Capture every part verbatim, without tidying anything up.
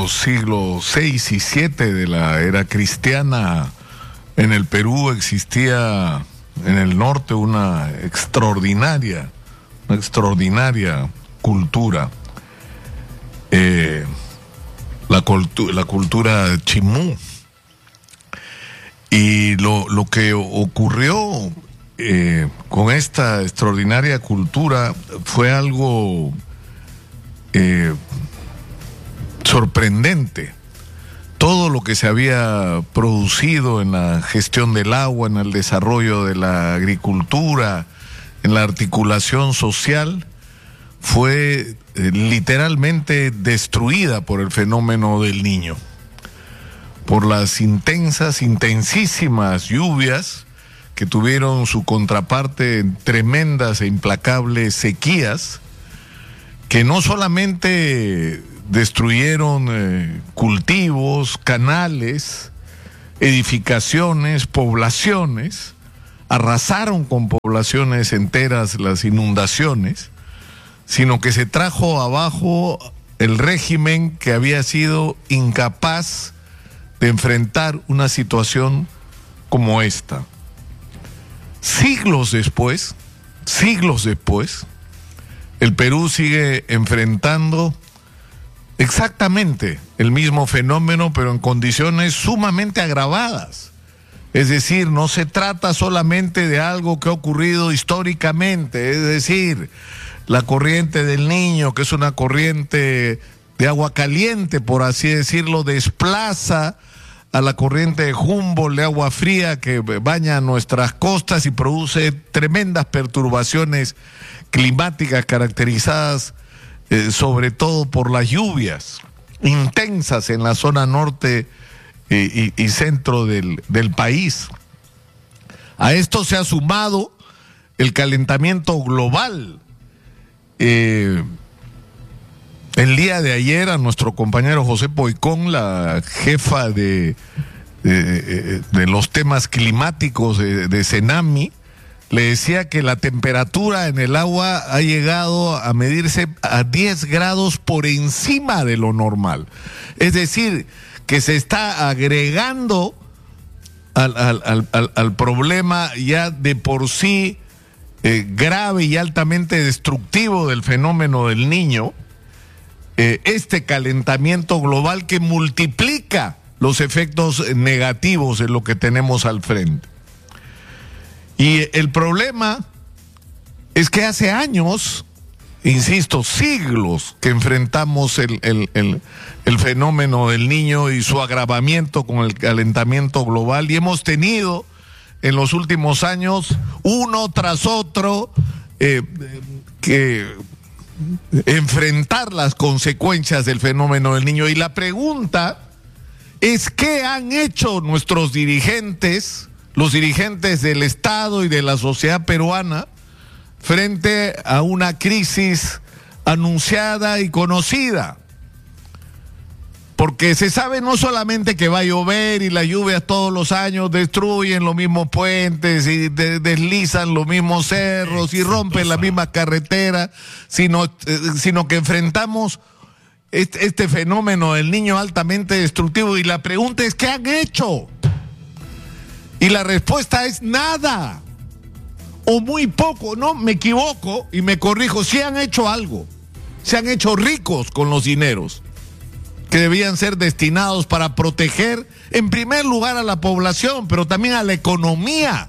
los siglos seis y siete de la era cristiana, en el Perú existía en el norte una extraordinaria, una extraordinaria cultura, eh, la, cultu la cultura chimú. Y lo, lo que ocurrió eh, con esta extraordinaria cultura fue algo eh, sorprendente. Todo lo que se había producido en la gestión del agua, en el desarrollo de la agricultura, en la articulación social, fue eh, literalmente destruida por el fenómeno del Niño, por las intensas, intensísimas lluvias que tuvieron su contraparte en tremendas e implacables sequías, que no solamente destruyeron eh, cultivos, canales, edificaciones, poblaciones, arrasaron con poblaciones enteras las inundaciones, sino que se trajo abajo el régimen que había sido incapaz de enfrentar una situación como esta. Siglos después, siglos después, el Perú sigue enfrentando exactamente el mismo fenómeno, pero en condiciones sumamente agravadas. Es decir, no se trata solamente de algo que ha ocurrido históricamente, es decir, la corriente del Niño, que es una corriente de agua caliente, por así decirlo, desplaza a la corriente de Humboldt de agua fría que baña nuestras costas y produce tremendas perturbaciones climáticas caracterizadas eh, sobre todo por las lluvias intensas en la zona norte eh, y, y centro del, del país. A esto se ha sumado el calentamiento global. Eh, El día de ayer a nuestro compañero José Poicón, la jefa de, de, de los temas climáticos de, de Cenami, le decía que la temperatura en el agua ha llegado a medirse a diez grados por encima de lo normal. Es decir, que se está agregando al, al, al, al, al problema ya de por sí eh, grave y altamente destructivo del fenómeno del Niño. Eh, este calentamiento global que multiplica los efectos negativos de lo que tenemos al frente. Y el problema es que hace años, insisto, siglos, que enfrentamos el, el, el, el fenómeno del Niño y su agravamiento con el calentamiento global, y hemos tenido en los últimos años, uno tras otro, eh, que enfrentar las consecuencias del fenómeno del Niño. Y la pregunta es: ¿qué han hecho nuestros dirigentes, los dirigentes del Estado y de la sociedad peruana, frente a una crisis anunciada y conocida? Porque se sabe no solamente que va a llover y las lluvias todos los años destruyen los mismos puentes y de, deslizan los mismos cerros y rompen las mismas carreteras, sino, eh, sino que enfrentamos este, este fenómeno del Niño altamente destructivo. Y la pregunta es: ¿qué han hecho? Y la respuesta es nada, o muy poco. No, me equivoco y me corrijo, sí han hecho algo. Se han hecho ricos con los dineros que debían ser destinados para proteger en primer lugar a la población, pero también a la economía,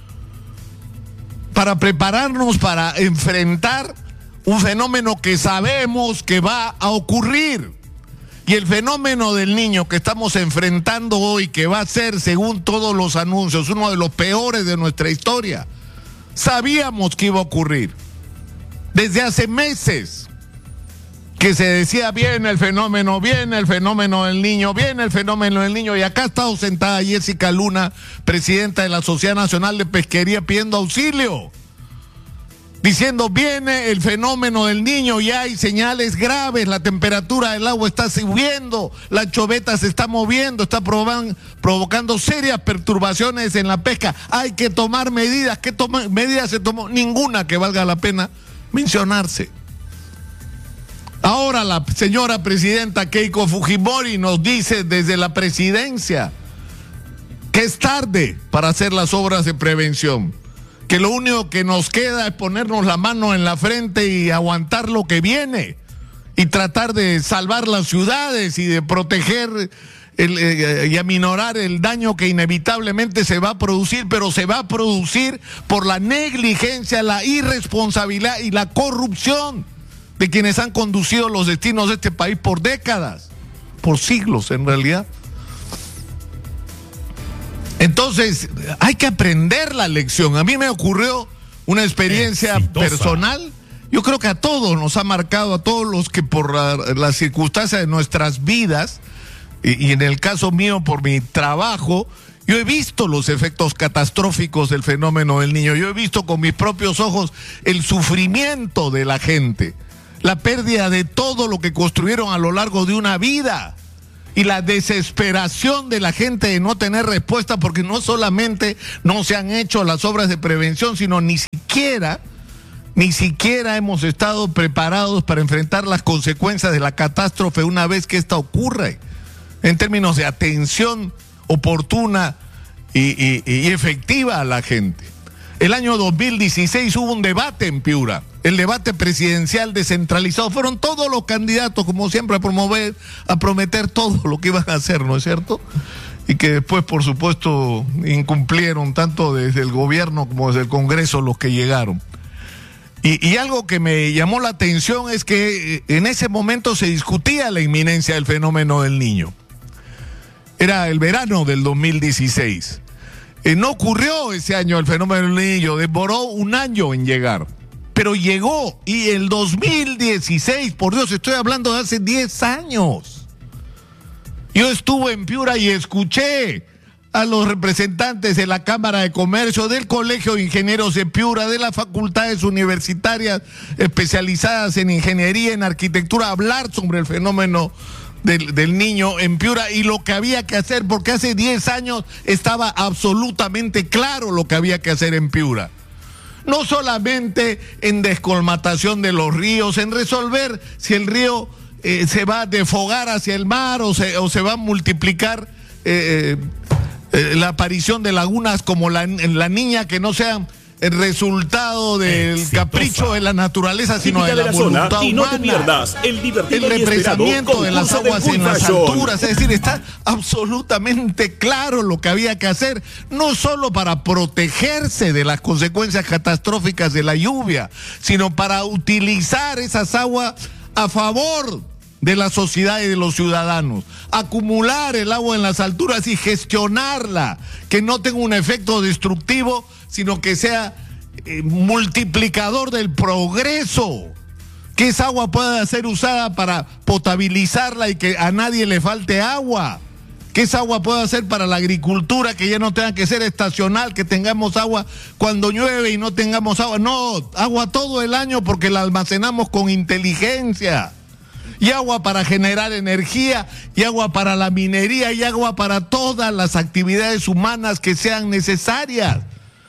para prepararnos para enfrentar un fenómeno que sabemos que va a ocurrir. Y el fenómeno del Niño que estamos enfrentando hoy, que va a ser, según todos los anuncios, uno de los peores de nuestra historia, sabíamos que iba a ocurrir desde hace meses. Que se decía: viene el fenómeno, viene el fenómeno del Niño, viene el fenómeno del Niño. Y acá ha estado sentada Jessica Luna, presidenta de la Sociedad Nacional de Pesquería, pidiendo auxilio, diciendo: viene el fenómeno del Niño, ya hay señales graves, la temperatura del agua está subiendo, la anchoveta se está moviendo, está provocan, provocando serias perturbaciones en la pesca, hay que tomar medidas. ¿Qué toma, medidas se tomó? Ninguna que valga la pena mencionarse. Ahora la señora presidenta Keiko Fujimori nos dice desde la presidencia que es tarde para hacer las obras de prevención, que lo único que nos queda es ponernos la mano en la frente y aguantar lo que viene y tratar de salvar las ciudades y de proteger el, eh, y aminorar el daño que inevitablemente se va a producir, pero se va a producir por la negligencia, la irresponsabilidad y la corrupción de quienes han conducido los destinos de este país por décadas, por siglos en realidad. Entonces, hay que aprender la lección. A mí me ocurrió una experiencia Exitosa. personal. Yo creo que a todos nos ha marcado, a todos los que por la, las circunstancias de nuestras vidas, y, y en el caso mío por mi trabajo, yo he visto los efectos catastróficos del fenómeno del Niño. Yo he visto con mis propios ojos el sufrimiento de la gente, la pérdida de todo lo que construyeron a lo largo de una vida. Y la desesperación de la gente de no tener respuesta, porque no solamente no se han hecho las obras de prevención, sino ni siquiera, ni siquiera hemos estado preparados para enfrentar las consecuencias de la catástrofe una vez que esta ocurre, en términos de atención oportuna y, y, y efectiva a la gente. El año dos mil dieciséis hubo un debate en Piura, el debate presidencial descentralizado. Fueron todos los candidatos, como siempre, a promover, a prometer todo lo que iban a hacer, ¿no es cierto? Y que después, por supuesto, incumplieron tanto desde el gobierno como desde el Congreso los que llegaron. Y, y algo que me llamó la atención es que en ese momento se discutía la inminencia del fenómeno del Niño. Era el verano del dos mil dieciséis. Eh, no ocurrió ese año el fenómeno del Niño, demoró un año en llegar, pero llegó. Y el dos mil dieciséis, por Dios, estoy hablando de hace diez años. Yo estuve en Piura y escuché a los representantes de la Cámara de Comercio, del Colegio de Ingenieros de Piura, de las facultades universitarias especializadas en ingeniería, en arquitectura, hablar sobre el fenómeno Del, del Niño en Piura y lo que había que hacer, porque hace diez años estaba absolutamente claro lo que había que hacer en Piura. No solamente en descolmatación de los ríos, en resolver si el río eh, se va a desfogar hacia el mar o se, o se va a multiplicar eh, eh, la aparición de lagunas como la, la Niña, que no sean el resultado del Exitosa. capricho de la naturaleza, sino de la, de la voluntad y no humana. Te pierdas el divertido el represamiento de las aguas en las alturas. Es decir, está absolutamente claro lo que había que hacer, no solo para protegerse de las consecuencias catastróficas de la lluvia, sino para utilizar esas aguas a favor de la sociedad y de los ciudadanos, acumular el agua en las alturas y gestionarla, que no tenga un efecto destructivo, sino que sea eh, multiplicador del progreso, que esa agua pueda ser usada para potabilizarla y que a nadie le falte agua, que esa agua pueda ser para la agricultura, que ya no tenga que ser estacional, que tengamos agua cuando llueve y no tengamos agua, no, agua todo el año porque la almacenamos con inteligencia. Y agua para generar energía, y agua para la minería, y agua para todas las actividades humanas que sean necesarias.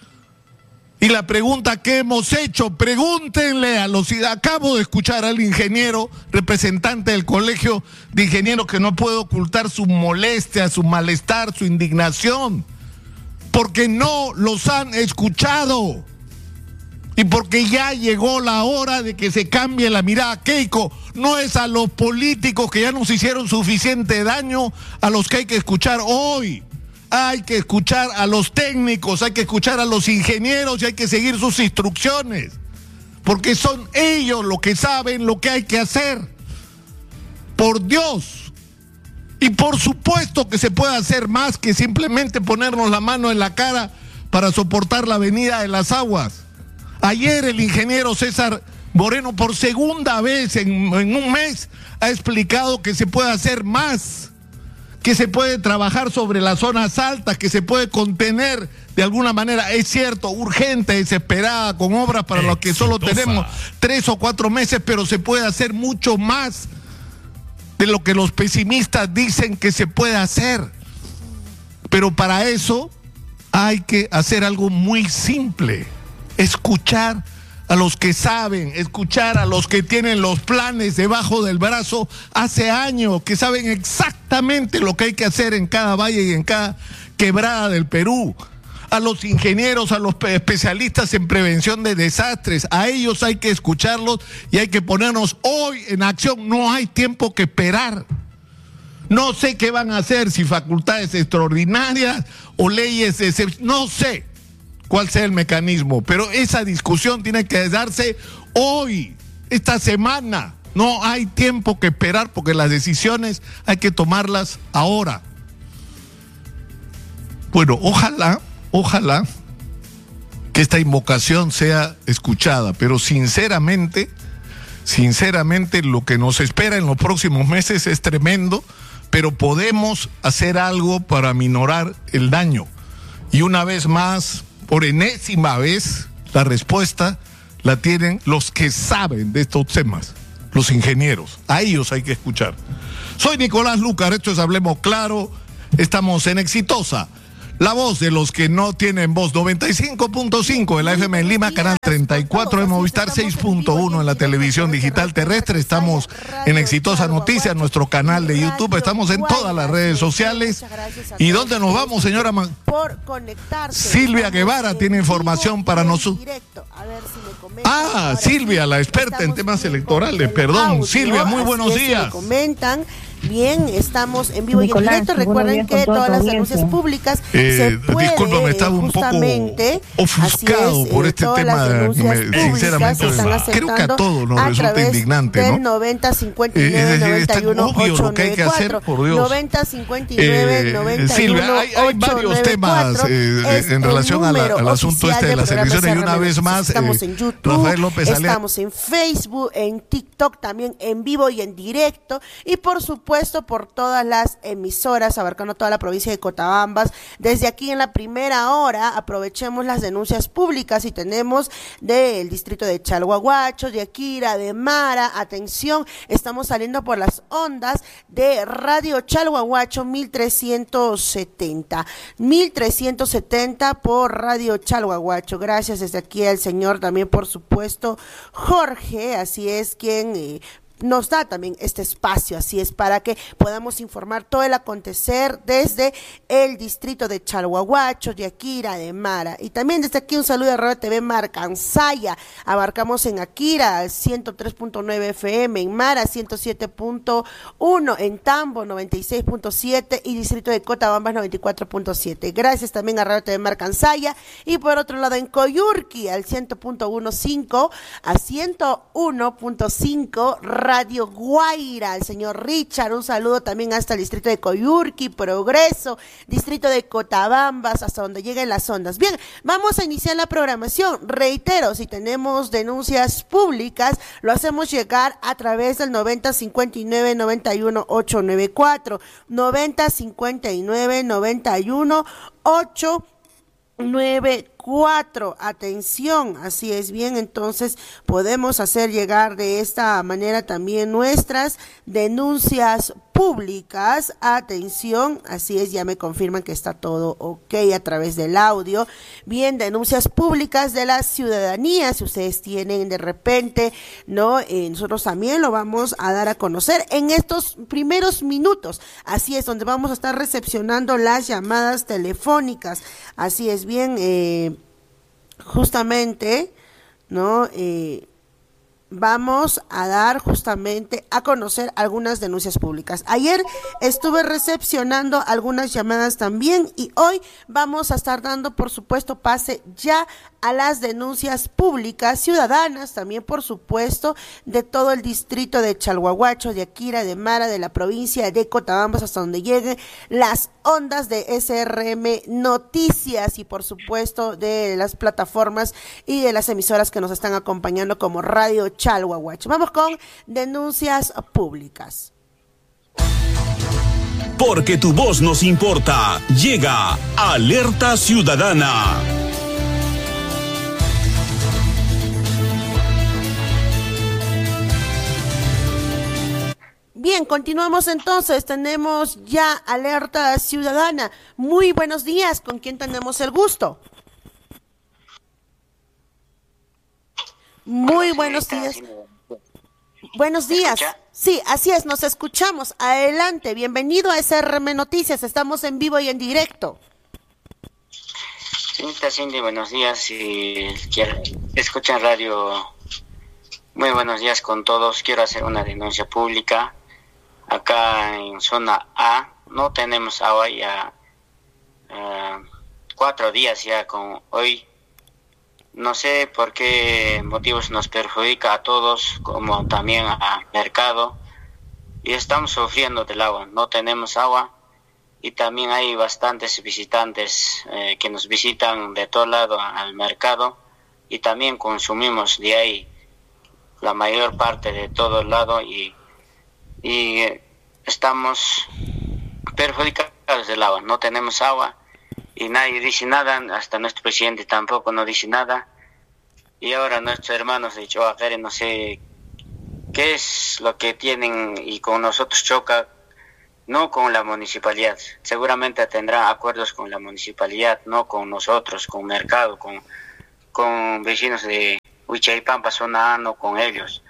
Y la pregunta que hemos hecho, pregúntenle a los... Acabo de escuchar al ingeniero, representante del Colegio de Ingenieros, que no puede ocultar su molestia, su malestar, su indignación, porque no los han escuchado. Y porque ya llegó la hora de que se cambie la mirada. Keiko, no es a los políticos que ya nos hicieron suficiente daño a los que hay que escuchar hoy. Hay que escuchar a los técnicos, hay que escuchar a los ingenieros y hay que seguir sus instrucciones. Porque son ellos los que saben lo que hay que hacer. Por Dios. Y por supuesto que se puede hacer más que simplemente ponernos la mano en la cara para soportar la venida de las aguas. Ayer el ingeniero César Moreno, por segunda vez en, en un mes, ha explicado que se puede hacer más, que se puede trabajar sobre las zonas altas, que se puede contener de alguna manera. Es cierto, urgente, desesperada, con obras para las que solo tenemos tres o cuatro meses, pero se puede hacer mucho más de lo que los pesimistas dicen que se puede hacer. Pero para eso hay que hacer algo muy simple: escuchar a los que saben, escuchar a los que tienen los planes debajo del brazo hace años, que saben exactamente lo que hay que hacer en cada valle y en cada quebrada del Perú. A los ingenieros, a los especialistas en prevención de desastres, a ellos hay que escucharlos y hay que ponernos hoy en acción. No hay tiempo que esperar. No sé qué van a hacer, si facultades extraordinarias o leyes de excepción, no sé cuál sea el mecanismo, pero esa discusión tiene que darse hoy, esta semana. No hay tiempo que esperar porque las decisiones hay que tomarlas ahora. Bueno, ojalá, ojalá que esta invocación sea escuchada, pero sinceramente, sinceramente lo que nos espera en los próximos meses es tremendo, pero podemos hacer algo para minorar el daño. Y una vez más, por enésima vez, la respuesta la tienen los que saben de estos temas, los ingenieros. A ellos hay que escuchar. Soy Nicolás Lucar, esto es Hablemos Claro, estamos en Exitosa, la voz de los que no tienen voz. Noventa y cinco punto cinco en la F M en Lima, canal treinta y cuatro de Movistar, seis punto uno en la televisión digital terrestre. Estamos en Exitosa Noticias, nuestro canal de YouTube. Estamos en todas las redes sociales. ¿Y dónde nos vamos, señora? Man- por conectarse. Silvia Guevara tiene información para nosotros. Ah, Silvia, la experta en temas electorales. Perdón, Silvia, muy buenos días. Comentan. Bien, estamos en vivo Nicolás, y en directo. Recuerden que todas las denuncias públicas eh, se puede, discúlpame, estaba un poco ofuscado es, por eh, este tema. Me, sinceramente, creo que a todos nos resulta indignante, ¿no? noventa cincuenta y nueve noventa y uno ocho nueve cuatro noventa cincuenta y nueve noventa y uno hay varios temas eh, en relación a la, al asunto este de las elecciones. Y una vez más, estamos eh, en YouTube, Rafael López Alea. Estamos en Facebook, en TikTok también en vivo y en directo. Y por supuesto, puesto por todas las emisoras abarcando toda la provincia de Cotabambas. Desde aquí en la primera hora aprovechemos las denuncias públicas y tenemos del distrito de Chalhuahuacho, de Akira, de Mara. Atención, estamos saliendo por las ondas de Radio Chalhuahuacho mil trescientos setenta por Radio Chalhuahuacho. Gracias desde aquí al señor también, por supuesto, Jorge, así es, quien eh, nos da también este espacio, así es, para que podamos informar todo el acontecer desde el distrito de Chalhuahuacho, de Akira, de Mara. Y también desde aquí un saludo a Radio T V Marcansaya. Abarcamos en Akira ciento tres punto nueve F M, en Mara ciento siete punto uno, en Tambo noventa y seis punto siete y distrito de Cotabambas noventa y cuatro punto siete. Gracias también a Radio T V Marcansaya. Y por otro lado en Coyurqui al cien punto quince, a ciento uno punto cinco Radio Guaira, el señor Richard, un saludo también hasta el distrito de Coyurqui, Progreso, distrito de Cotabambas, hasta donde lleguen las ondas. Bien, vamos a iniciar la programación. Reitero, si tenemos denuncias públicas, lo hacemos llegar a través del noventa cincuenta y nueve noventa y uno ocho nueve cuatro, noventa cincuenta y nueve noventa y uno ocho nueve cuatro. Atención, así es, bien, entonces podemos hacer llegar de esta manera también nuestras denuncias públicas. Atención, así es, ya me confirman que está todo ok a través del audio. Bien, denuncias públicas de la ciudadanía, si ustedes tienen de repente, ¿no? Eh, nosotros también lo vamos a dar a conocer en estos primeros minutos. Así es, donde vamos a estar recepcionando las llamadas telefónicas. Así es, bien, eh, justamente, ¿no? Eh, vamos a dar justamente a conocer algunas denuncias públicas. Ayer estuve recepcionando algunas llamadas también y hoy vamos a estar dando, por supuesto, pase ya a las denuncias públicas ciudadanas, también por supuesto de todo el distrito de Chalhuahuacho, de Akira, de Mara, de la provincia de Cotabambas, hasta donde lleguen las ondas de S R M Noticias y por supuesto de las plataformas y de las emisoras que nos están acompañando como Radio Chalhuahuacho. Vamos con denuncias públicas. Porque tu voz nos importa. Llega Alerta Ciudadana. Bien, continuamos entonces, tenemos ya Alerta Ciudadana. Muy buenos días, ¿con quién tenemos el gusto? Muy buenos días. Buenos días. Sí, así es, nos escuchamos. Adelante, bienvenido a S R M Noticias, estamos en vivo y en directo. Señorita Cindy, buenos días. Si escuchan radio, muy buenos días con todos. Quiero hacer una denuncia pública. Acá en zona A no tenemos agua ya uh, cuatro días ya con hoy. No sé por qué motivos nos perjudica a todos, como también al mercado. Y estamos sufriendo del agua. No tenemos agua. Y también hay bastantes visitantes eh, que nos visitan de todo lado al mercado. Y también consumimos de ahí la mayor parte de todo lado. Y, y estamos perjudicados del agua. No tenemos agua. Y nadie dice nada, hasta nuestro presidente tampoco no dice nada. Y ahora nuestros hermanos de Choacere no sé qué es lo que tienen y con nosotros choca, no con la municipalidad. Seguramente tendrá acuerdos con la municipalidad, no con nosotros, con mercado, con, con vecinos de Huichaipampa, zona A, no con ellos.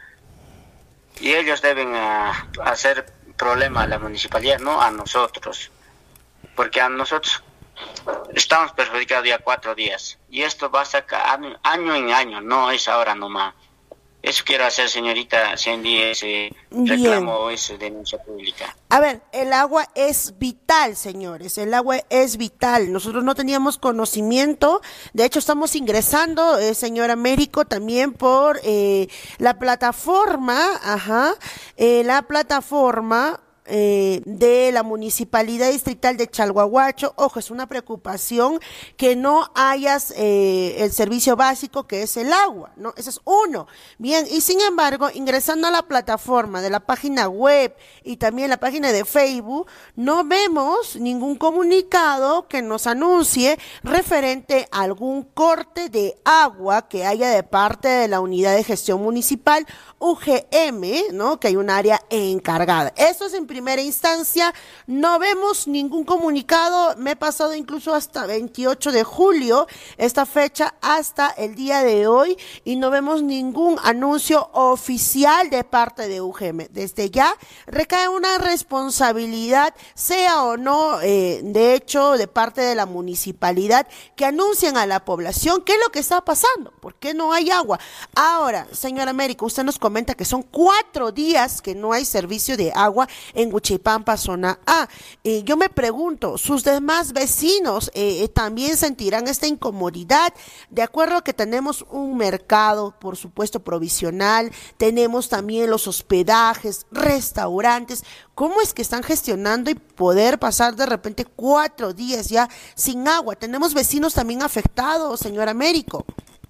Y ellos deben uh, hacer problema a la municipalidad, no a nosotros. Porque a nosotros estamos perjudicados ya cuatro días. Y esto va a sacar año, año en año, no es ahora nomás. Eso quiero hacer, señorita Cindy, ese reclamo, esa denuncia pública. A ver, el agua es vital, señores, el agua es vital. Nosotros no teníamos conocimiento, de hecho estamos ingresando, eh, señor Américo, también por eh, la plataforma, ajá, eh, la plataforma Eh, de la Municipalidad Distrital de Chalhuahuacho. Ojo, es una preocupación que no hayas eh, el servicio básico que es el agua, ¿no? Ese es uno. Bien, y sin embargo, ingresando a la plataforma de la página web y también la página de Facebook, no vemos ningún comunicado que nos anuncie referente a algún corte de agua que haya de parte de la Unidad de Gestión Municipal, U G M, ¿no? Que hay un área encargada. Eso es en primera instancia, no vemos ningún comunicado. Me he pasado incluso hasta veintiocho de julio, esta fecha, hasta el día de hoy, y no vemos ningún anuncio oficial de parte de U G M. Desde ya recae una responsabilidad, sea o no, eh, de hecho, de parte de la municipalidad, que anuncien a la población qué es lo que está pasando, por qué no hay agua. Ahora, señor Américo, usted nos comenta que son cuatro días que no hay servicio de agua en Huichaipampa, zona A. Eh, yo me pregunto, ¿sus demás vecinos eh, también sentirán esta incomodidad? De acuerdo a que tenemos un mercado, por supuesto, provisional, tenemos también los hospedajes, restaurantes. ¿Cómo es que están gestionando y poder pasar de repente cuatro días ya sin agua? Tenemos vecinos también afectados, señor Américo.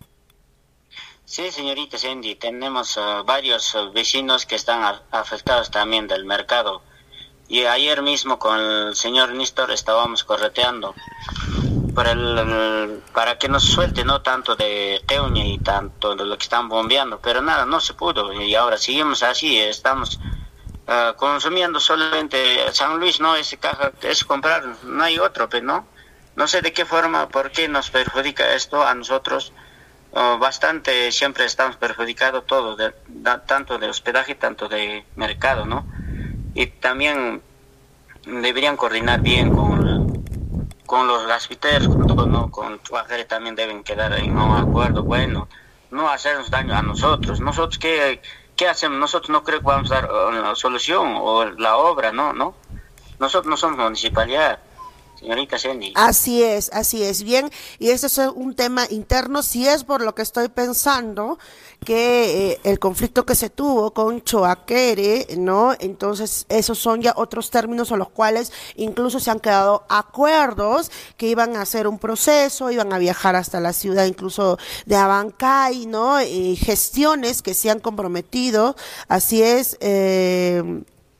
Sí, señorita Cindy, tenemos uh, varios uh, vecinos que están a, afectados también del mercado. Y ayer mismo con el señor Néstor estábamos correteando por el, el, para que nos suelte, no tanto de Teuña y tanto de lo que están bombeando, pero nada, no se pudo. Y ahora seguimos así, estamos uh, consumiendo solamente San Luis, ¿no? Ese caja, es comprar, no hay otro, pero no. No sé de qué forma, por qué nos perjudica esto a nosotros. Oh, bastante, siempre estamos perjudicados todos, de, de, tanto de hospedaje, tanto de mercado, ¿no? Y también deberían coordinar bien con, con los gasfiteros, con todo, ¿no? Con Choacere también deben quedar en un acuerdo bueno, no hacernos daño a nosotros. Nosotros, ¿qué, qué hacemos? Nosotros no creo que vamos a dar la solución o la obra, ¿no? ¿no? Nosotros no somos municipalidad. Señorita Cindy. Así es, así es, bien, y este es un tema interno, si es por lo que estoy pensando, que eh, el conflicto que se tuvo con Choacere, ¿no? Entonces, esos son ya otros términos a los cuales incluso se han quedado acuerdos que iban a hacer un proceso, iban a viajar hasta la ciudad incluso de Abancay, ¿no? Y gestiones que se han comprometido, así es, eh...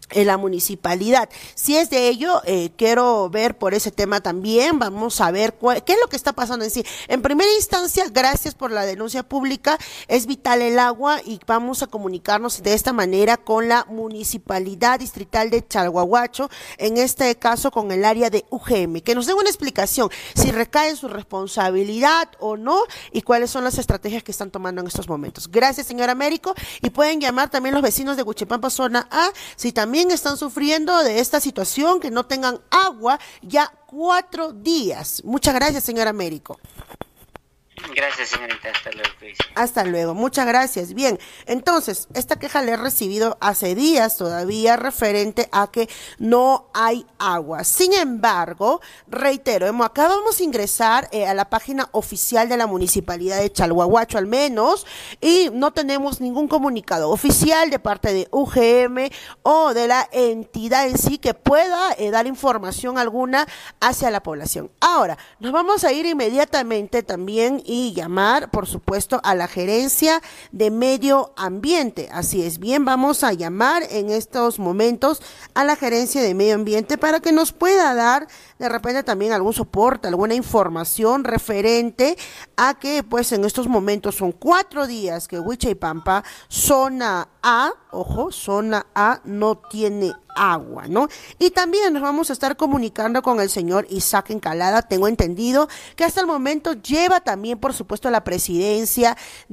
en la municipalidad. Si es de ello, eh, quiero ver por ese tema también, vamos a ver cuál, qué es lo que está pasando en sí. En primera instancia, gracias por la denuncia pública, es vital el agua y vamos a comunicarnos de esta manera con la Municipalidad Distrital de Chalhuahuacho, en este caso con el área de U G M, que nos den una explicación si recae en su responsabilidad o no y cuáles son las estrategias que están tomando en estos momentos. Gracias, señor Américo, y pueden llamar también los vecinos de Huichipampa Zona A, si también están sufriendo de esta situación, que no tengan agua ya cuatro días. Muchas gracias, señor Américo. Gracias, señorita. Hasta luego. Hasta luego. Muchas gracias. Bien, entonces, esta queja la he recibido hace días todavía referente a que no hay agua. Sin embargo, reitero, hemos, acabamos de ingresar eh, a la página oficial de la Municipalidad de Chalhuahuacho al menos, y no tenemos ningún comunicado oficial de parte de U G M o de la entidad en sí que pueda eh, dar información alguna hacia la población. Ahora, nos vamos a ir inmediatamente también y llamar, por supuesto, a la gerencia de medio ambiente. Así es, bien, vamos a llamar en estos momentos a la gerencia de medio ambiente para que nos pueda dar de repente también algún soporte, alguna información referente a que pues en estos momentos son cuatro días que Huichipampa, zona A, ojo, zona A no tiene agua, ¿no? Y también nos vamos a estar comunicando con el señor Isaac Encalada. Tengo entendido que hasta el momento lleva también, por supuesto, la presidencia